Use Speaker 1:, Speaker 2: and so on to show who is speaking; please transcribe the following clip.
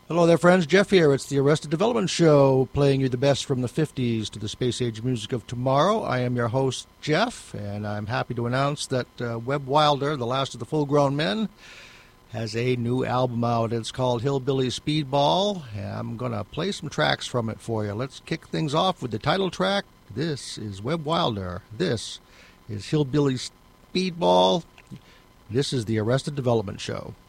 Speaker 1: Hello there, friends. Jeff here. It's the Arrested Development Show, playing you the best from the 50s to the space age music of tomorrow. I am your host, Jeff, and I'm happy to announce that Webb Wilder, the last of the full-grown men, has a new album out. It's called Hillbilly Speedball. I'm going to play some tracks from it for you. Let's kick things off with the title track. This is Webb Wilder. This is Hillbilly Speedball. This is the Arrested Development Show.